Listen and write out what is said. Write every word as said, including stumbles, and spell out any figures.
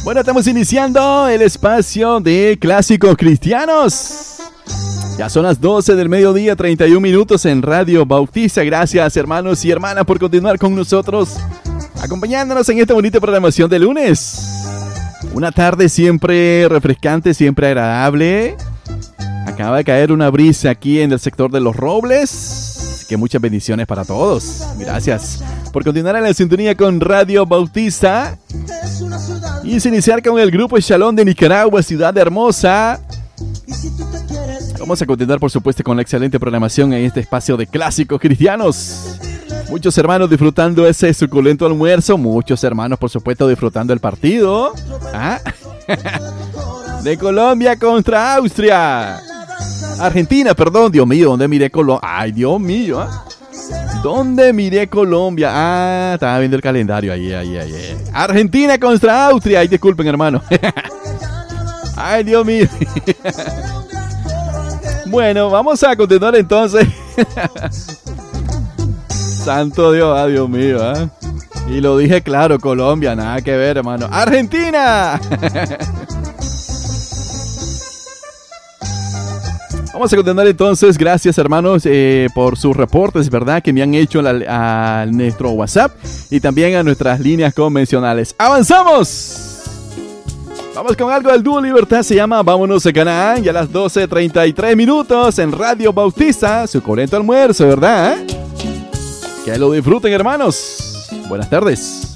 Bueno, estamos iniciando el espacio de clásicos cristianos. Ya son las doce del mediodía, treinta y un minutos en Radio Bautista. Gracias, hermanos y hermanas, por continuar con nosotros, acompañándonos en esta bonita programación de lunes. Una tarde siempre refrescante, siempre agradable. Acaba de caer una brisa aquí en el sector de Los Robles. Que muchas bendiciones para todos. Gracias por continuar en la sintonía con Radio Bautista. Y sin iniciar con el grupo Shalom de Nicaragua, Ciudad Hermosa. Vamos a continuar, por supuesto, con la excelente programación en este espacio de clásicos cristianos. Muchos hermanos disfrutando ese suculento almuerzo. Muchos hermanos, por supuesto, disfrutando el partido. ¿Ah? De Colombia contra Austria. Argentina, perdón. Dios mío, ¿dónde miré Colombia? Ay, Dios mío. ¿eh? ¿Dónde miré Colombia? Ah, estaba viendo el calendario. Ahí, ahí, ahí. Argentina contra Austria. Ay, disculpen, hermano. Ay, Dios mío. Bueno, vamos a continuar entonces. Santo Dios, ah, Dios mío, ¿eh? Y lo dije claro, Colombia, nada que ver, hermano. ¡Argentina! Vamos a continuar entonces. Gracias, hermanos, eh, por sus reportes, ¿verdad? Que me han hecho la, a nuestro WhatsApp y también a nuestras líneas convencionales. ¡Avanzamos! Vamos con algo del dúo Libertad, se llama Vámonos a Canaán, ya a las doce treinta y tres minutos en Radio Bautista, suculento almuerzo, ¿verdad? Que lo disfruten, hermanos. Buenas tardes.